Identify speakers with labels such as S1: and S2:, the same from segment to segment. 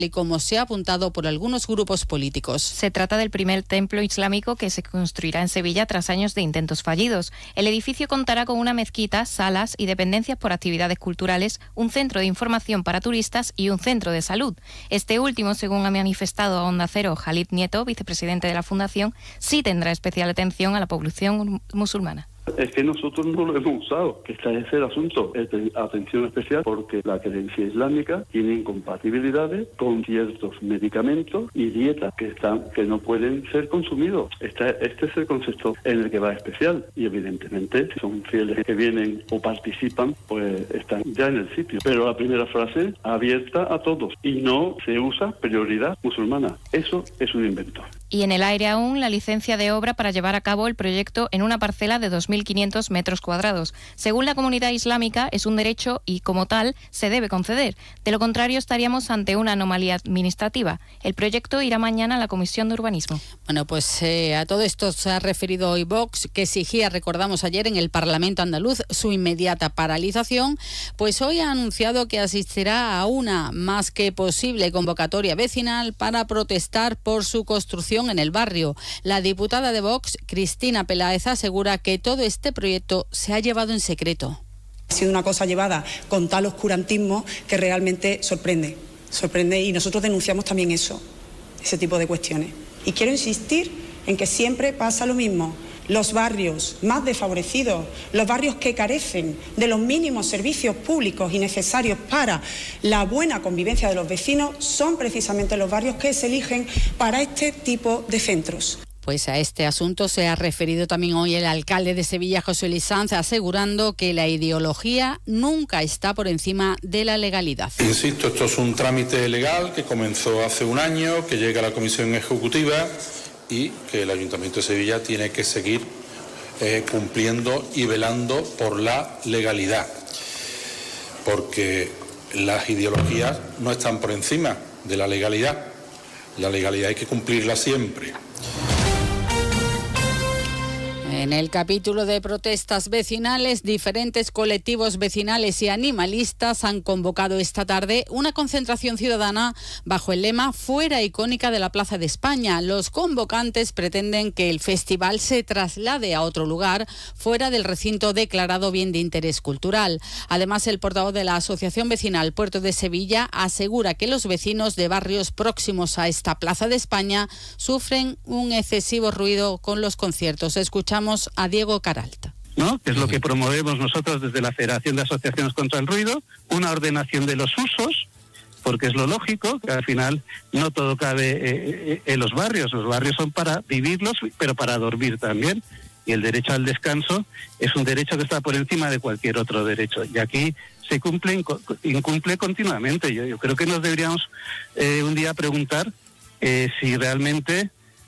S1: y como se ha apuntado por algunos grupos políticos.
S2: Se trata del primer templo islámico que se construirá en Sevilla tras años de intentos fallidos. El edificio contará con una mezquita, salas y dependencias por actividades culturales, un centro de información para turistas y un centro de salud. Este último, según ha manifestado a Onda Cero Khalid Nieto, vicepresidente de la Fundación, sí tendrá especial atención a la población musulmana.
S3: Es que nosotros no lo hemos usado, que ese es el asunto, atención especial, porque la creencia islámica tiene incompatibilidades con ciertos medicamentos y dietas que no pueden ser consumidos. Este es el concepto en el que va especial, y evidentemente si son fieles que vienen o participan, pues están ya en el sitio. Pero la primera frase, abierta a todos, y no se usa prioridad musulmana. Eso es un invento.
S2: Y en el aire aún la licencia de obra para llevar a cabo el proyecto en una parcela de 2.500 metros cuadrados. Según la comunidad islámica, es un derecho y, como tal, se debe conceder. De lo contrario, estaríamos ante una anomalía administrativa. El proyecto irá mañana a la Comisión de Urbanismo.
S1: Bueno, pues a todo esto se ha referido hoy Vox, que exigía, recordamos ayer, en el Parlamento andaluz su inmediata paralización. Pues hoy ha anunciado que asistirá a una más que posible convocatoria vecinal para protestar por su construcción en el barrio. La diputada de Vox, Cristina Peláez, asegura que todo este proyecto se ha llevado en secreto.
S4: Ha sido una cosa llevada con tal oscurantismo que realmente sorprende y nosotros denunciamos también ese tipo de cuestiones. Y quiero insistir en que siempre pasa lo mismo. Los barrios más desfavorecidos, los barrios que carecen de los mínimos servicios públicos y necesarios para la buena convivencia de los vecinos, son precisamente los barrios que se eligen para este tipo de centros.
S1: Pues a este asunto se ha referido también hoy el alcalde de Sevilla, José Luis Sanz, asegurando que la ideología nunca está por encima de la legalidad.
S5: Insisto, esto es un trámite legal que comenzó hace un año, que llega a la Comisión Ejecutiva y que el Ayuntamiento de Sevilla tiene que seguir cumpliendo y velando por la legalidad, porque las ideologías no están por encima de la legalidad. La legalidad hay que cumplirla siempre.
S1: En el capítulo de protestas vecinales, diferentes colectivos vecinales y animalistas han convocado esta tarde una concentración ciudadana bajo el lema Fuera icónica de la Plaza de España. Los convocantes pretenden que el festival se traslade a otro lugar fuera del recinto declarado bien de interés cultural. Además, el portavoz de la Asociación Vecinal Puerto de Sevilla asegura que los vecinos de barrios próximos a esta Plaza de España sufren un excesivo ruido con los conciertos. Escuchamos a Diego Caralta.
S6: ¿No? Que es lo que promovemos nosotros desde la Federación de Asociaciones contra el Ruido, una ordenación de los usos, porque es lo lógico, que al final no todo cabe en los barrios son para vivirlos, pero para dormir también, y el derecho al descanso es un derecho que está por encima de cualquier otro derecho, y aquí se incumple continuamente. Yo creo que nos deberíamos un día preguntar si realmente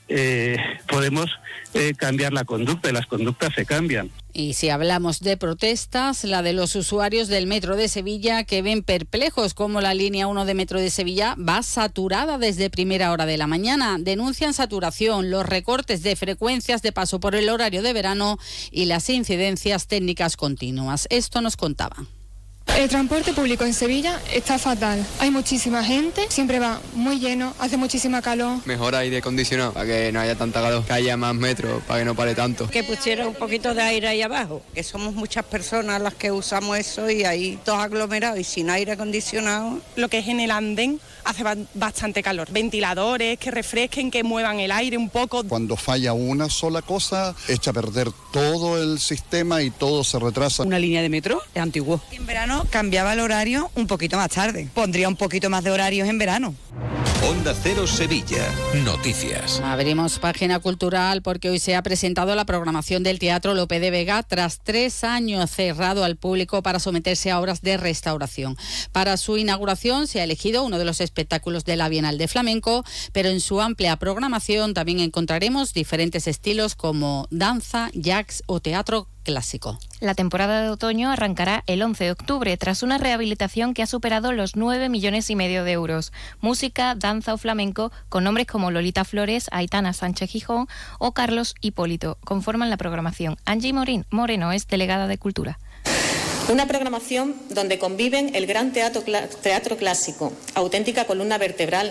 S6: podemos cambiar la conducta, y las conductas se cambian.
S1: Y si hablamos de protestas, la de los usuarios del Metro de Sevilla, que ven perplejos cómo la línea 1 de Metro de Sevilla va saturada desde primera hora de la mañana. Denuncian saturación, los recortes de frecuencias de paso por el horario de verano y las incidencias técnicas continuas. Esto nos contaban.
S7: El transporte público en Sevilla está fatal. Hay muchísima gente, siempre va muy lleno, hace muchísima calor.
S8: Mejor aire acondicionado para que no haya tanta calor, que haya más metro para que no pare tanto.
S9: Que pusiera un poquito de aire ahí abajo, que somos muchas personas las que usamos eso y ahí todos aglomerados y sin aire acondicionado.
S10: Lo que es en el andén hace bastante calor. Ventiladores que refresquen, que muevan el aire un poco.
S11: Cuando falla una sola cosa, echa a perder todo el sistema y todo se retrasa.
S12: Una línea de metro es antiguo.
S13: En verano cambiaba el horario un poquito más tarde. Pondría un poquito más de horarios en verano.
S14: Onda Cero Sevilla. Noticias.
S1: Abrimos página cultural porque hoy se ha presentado la programación del Teatro Lope de Vega tras 3 años cerrado al público para someterse a obras de restauración. Para su inauguración se ha elegido uno de los espectáculos de la Bienal de Flamenco, pero en su amplia programación también encontraremos diferentes estilos como danza, jazz o teatro clásico.
S2: La temporada de otoño arrancará el 11 de octubre tras una rehabilitación que ha superado los 9,5 millones de euros. Música, danza o flamenco con nombres como Lolita Flores, Aitana Sánchez Gijón o Carlos Hipólito conforman la programación. Angie Moreno es delegada de Cultura.
S15: Una programación donde conviven el gran teatro clásico, auténtica columna vertebral